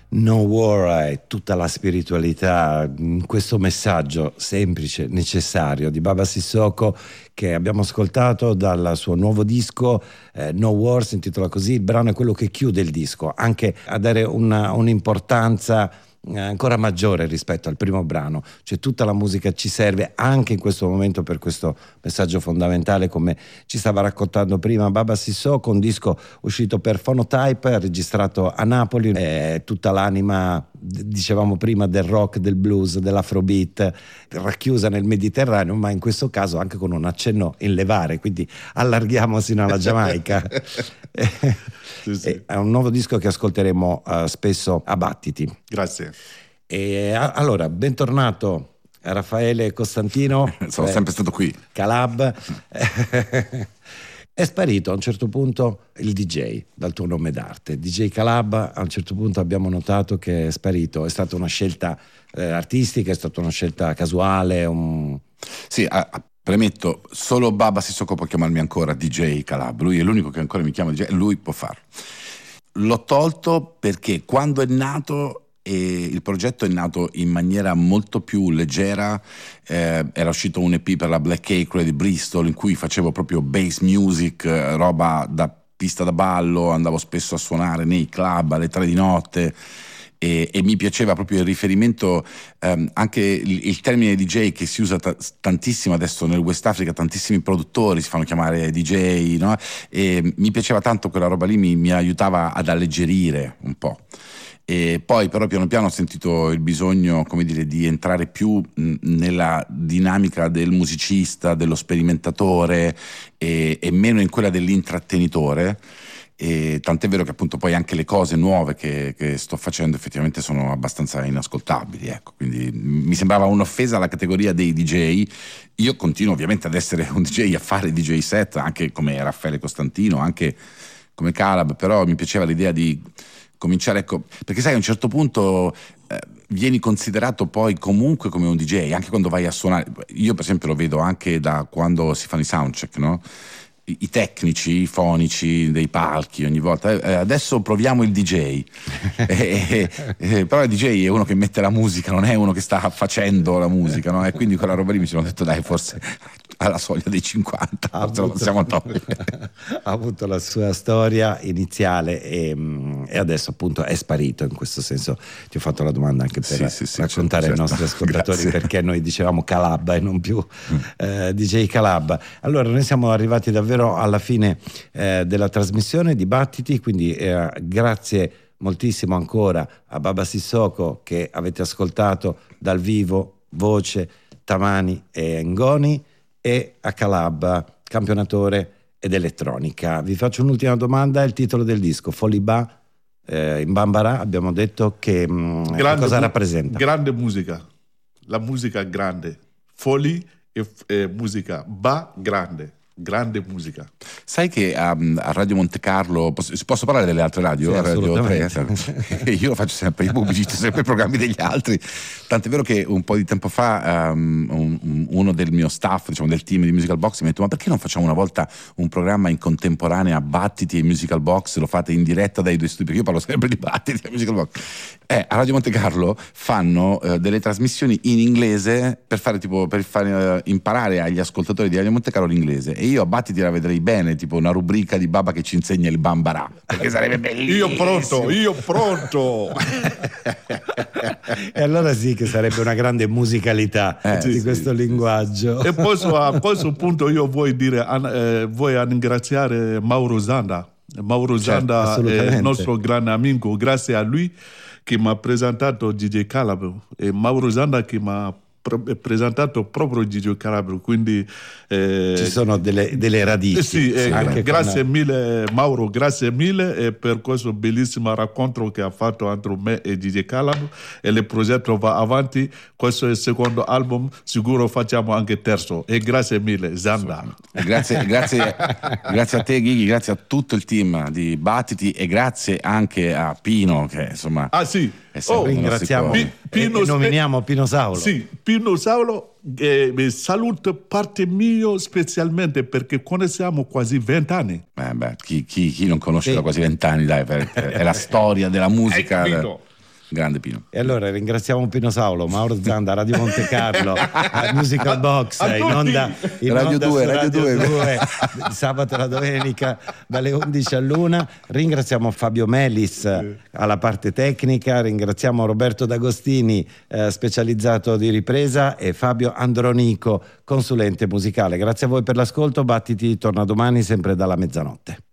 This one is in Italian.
No War e tutta la spiritualità, questo messaggio semplice, necessario di Baba Sissoko che abbiamo ascoltato dal suo nuovo disco No War, si intitola così. Il brano è quello che chiude il disco, anche a dare un'importanza ancora maggiore rispetto al primo brano, cioè tutta la musica ci serve anche in questo momento per questo messaggio fondamentale, come ci stava raccontando prima Baba Sissoko. Un disco uscito per Phonotype, registrato a Napoli, tutta l'anima, dicevamo prima, del rock, del blues, dell'afrobeat racchiusa nel Mediterraneo, ma in questo caso anche con un accenno in levare, quindi allarghiamo sino alla Giamaica. Sì. È un nuovo disco che ascolteremo spesso a Battiti. Grazie. E allora, bentornato Raffaele Costantino. Sono sempre stato qui. Calab. È sparito a un certo punto il DJ dal tuo nome d'arte. DJ Calab, a un certo punto abbiamo notato che è sparito. È stata una scelta artistica, è stata una scelta casuale? Sì, premetto, solo Baba Sissoko può chiamarmi ancora DJ Calab. Lui è l'unico che ancora mi chiama DJ, lui può farlo. L'ho tolto perché quando è nato, il progetto è nato in maniera molto più leggera, era uscito un EP per la Black Acre di Bristol in cui facevo proprio bass music, roba da pista da ballo, andavo spesso a suonare nei club alle 3 di notte. E mi piaceva proprio il riferimento, anche il termine DJ che si usa tantissimo adesso nel West Africa, tantissimi produttori si fanno chiamare DJ, no? E mi piaceva tanto quella roba lì, mi aiutava ad alleggerire un po'. E poi però piano piano ho sentito il bisogno, come dire, di entrare più nella dinamica del musicista, dello sperimentatore e meno in quella dell'intrattenitore. E tant'è vero che appunto poi anche le cose nuove che sto facendo effettivamente sono abbastanza inascoltabili, ecco. Quindi mi sembrava un'offesa alla categoria dei DJ. Io continuo ovviamente ad essere un DJ, a fare DJ set anche come Raffaele Costantino, anche come Calab, però mi piaceva l'idea di cominciare, ecco, perché sai, a un certo punto vieni considerato poi comunque come un DJ anche quando vai a suonare. Io per esempio lo vedo anche da quando si fanno i soundcheck, no? I tecnici, i fonici dei palchi ogni volta, adesso proviamo il DJ. Però il DJ è uno che mette la musica, non è uno che sta facendo la musica, no? E quindi quella roba lì mi sono detto, dai, forse alla soglia dei 50 forse lo possiamo togliere. Ha avuto la sua storia iniziale e adesso appunto è sparito. In questo senso ti ho fatto la domanda anche per raccontare ai nostri ascoltatori perché noi dicevamo Calab e non più DJ Calab. Allora noi siamo arrivati davvero alla fine della trasmissione Dibattiti, quindi grazie moltissimo ancora a Baba Sissoko che avete ascoltato dal vivo, voce, tamani e ngoni, e a Calab, campionatore ed elettronica. Vi faccio un'ultima domanda: il titolo del disco Foliba in Bambara, abbiamo detto che cosa rappresenta? Grande musica, la musica grande, Foli e musica, ba grande musica. Sai che a Radio Monte Carlo posso parlare delle altre radio? Sì, Radio 3, io lo faccio sempre, io pubblicizzo sempre i programmi degli altri, tant'è vero che un po' di tempo fa uno del mio staff, diciamo del team di Musical Box, mi ha detto: ma perché non facciamo una volta un programma in contemporanea a Battiti e Musical Box, lo fate in diretta dai due studi? Perché io parlo sempre di Battiti e Musical Box. A Radio Monte Carlo fanno delle trasmissioni in inglese per fare imparare agli ascoltatori di Radio Monte Carlo l'inglese, e io a Battiti la vedrei bene, tipo una rubrica di Baba che ci insegna il Bambara, perché sarebbe bellissimo. Io pronto. E allora sì che sarebbe una grande musicalità di questo linguaggio. E a questo punto io voglio ringraziare Mauro Zanda. Mauro Zanda è il nostro grande amico, grazie a lui che mi ha presentato DJ Calab, e Mauro Zanda che mi ha presentato proprio DJ Calab, quindi ci sono delle radici. Sì, anche grazie mille Mauro, grazie mille per questo bellissimo racconto che ha fatto entre me e DJ Calab, e il progetto va avanti. Questo è il secondo album, sicuro facciamo anche terzo, e grazie mille Zanda. Grazie a te Ghighi, grazie a tutto il team di Battiti, e grazie anche a Pino che insomma ringraziamo Pino, nominiamo Pino Saulo. Sì, Pino Saulo saluto parte mio specialmente perché conosciamo quasi 20 anni. Chi non conosce da quasi 20 anni, dai, è la storia della musica. Grande Pino. E allora ringraziamo Pino Saulo, Mauro Zanda, Radio Monte Carlo, Musical Box, in onda Radio 2, sabato e la domenica dalle 11 all'1. Ringraziamo Fabio Melis alla parte tecnica, ringraziamo Roberto D'Agostini, specializzato di ripresa, e Fabio Andronico, consulente musicale. Grazie a voi per l'ascolto. Battiti torna domani sempre dalla mezzanotte.